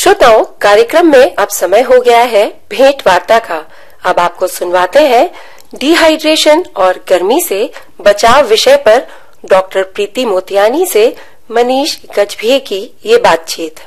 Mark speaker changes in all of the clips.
Speaker 1: श्रोताओं, कार्यक्रम में अब समय हो गया है भेंट वार्ता का। अब आपको सुनवाते हैं डिहाइड्रेशन और गर्मी से बचाव विषय पर डॉक्टर प्रीति मोतियानी से मनीष गजभिये की ये बातचीत।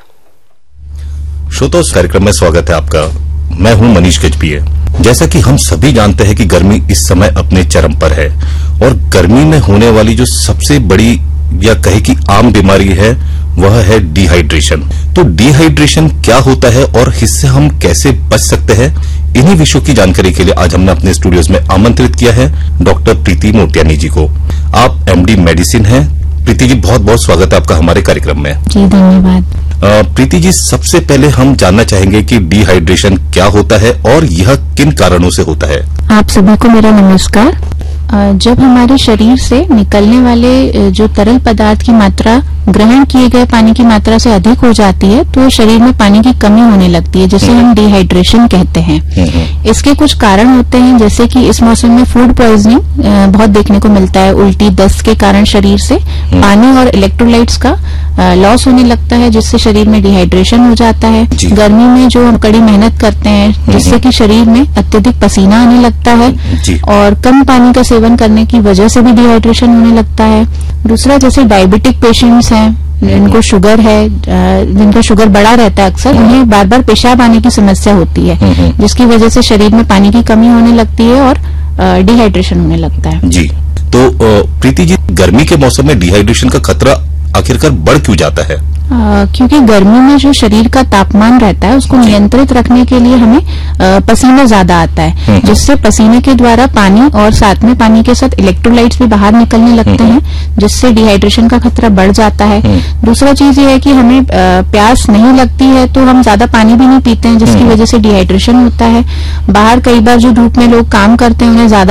Speaker 2: श्रोताओं, इस कार्यक्रम में स्वागत है आपका। मैं हूं मनीष गजभिये। जैसा कि हम सभी जानते हैं कि गर्मी इस समय अपने चरम पर है और गर्मी में होने वाली जो सबसे बड़ी या कहे कि आम बीमारी है वह है डिहाइड्रेशन। तो डिहाइड्रेशन क्या होता है और इससे हम कैसे बच सकते हैं, इन्हीं विषयों की जानकारी के लिए आज हमने अपने स्टूडियोज में आमंत्रित किया है डॉक्टर प्रीति मोतियानी जी को। आप एमडी मेडिसिन हैं। प्रीति जी, बहुत बहुत स्वागत है आपका हमारे कार्यक्रम में।
Speaker 3: जी धन्यवाद।
Speaker 2: प्रीति जी, सबसे पहले हम जानना चाहेंगे कि डिहाइड्रेशन क्या होता है और यह किन कारणों से होता है।
Speaker 3: आप सभी को मेरा नमस्कार। जब हमारे शरीर से निकलने वाले जो तरल पदार्थ की मात्रा ग्रहण किए गए पानी की मात्रा से अधिक हो जाती है तो शरीर में पानी की कमी होने लगती है, जिसे हम डिहाइड्रेशन कहते हैं। इसके कुछ कारण होते हैं, जैसे कि इस मौसम में फूड पॉइजनिंग बहुत देखने को मिलता है। उल्टी, दस्त के कारण शरीर से पानी और इलेक्ट्रोलाइट्स का लॉस होने लगता है, जिससे शरीर में डिहाइड्रेशन हो जाता है। गर्मी में जो हम कड़ी मेहनत करते हैं, जिससे कि शरीर में अत्यधिक पसीना आने लगता है और कम पानी का सेवन करने की वजह से भी डिहाइड्रेशन होने लगता है। दूसरा, जैसे डायबिटिक पेशेंट्स हैं, जिनको शुगर है, जिनका शुगर बढ़ा रहता है, अक्सर उन्हें बार बार पेशाब आने की समस्या होती है, जिसकी वजह से शरीर में पानी की कमी होने लगती है और डिहाइड्रेशन होने लगता है।
Speaker 2: जी, तो प्रीति जी, गर्मी के मौसम में डिहाइड्रेशन का खतरा आखिरकार बढ़ क्यों जाता है?
Speaker 3: क्योंकि गर्मी में जो शरीर का तापमान रहता है उसको नियंत्रित रखने के लिए हमें पसीना ज्यादा आता है, जिससे पसीने के द्वारा पानी और साथ में पानी के साथ इलेक्ट्रोलाइट्स भी बाहर निकलने लगते हैं, जिससे डिहाइड्रेशन का खतरा बढ़ जाता है। दूसरा चीज ये है कि हमें प्यास नहीं लगती है तो हम ज्यादा पानी भी नहीं पीते हैं, जिसकी वजह से डिहाइड्रेशन होता है। बाहर कई बार जो धूप में लोग काम करते हैं उन्हें ज्यादा